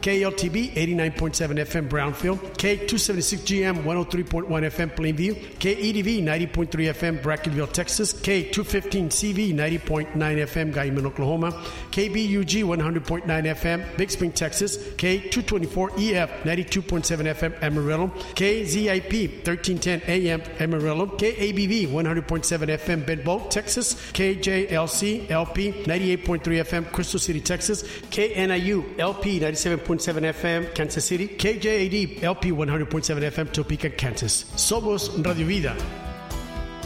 KLTB 89.7 FM Brownfield, K276GM 103.1 FM Plainview, KEDV 90.3 FM Brackenville, Texas, K215CV 90.9 FM Guyman, Oklahoma, KBUG 100.9 FM Big Spring, Texas, K224EF 92.7 FM Amarillo, KZIP 1310 AM Amarillo, KABV 100.7 FM Bedbolt, Texas, KJLC LP 98.3 FM Crystal City, Texas, KNIU LP 97.7 FM Kansas City, KJAD LP 100.7 FM Topeka, Kansas. Somos Radio Vida.